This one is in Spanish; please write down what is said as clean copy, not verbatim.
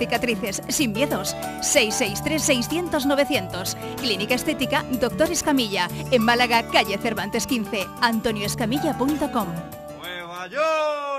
cicatrices, sin miedos. 663-600-900. Clínica Estética Dr. Escamilla. En Málaga, calle Cervantes 15. antonioescamilla.com. ¡Nueva York!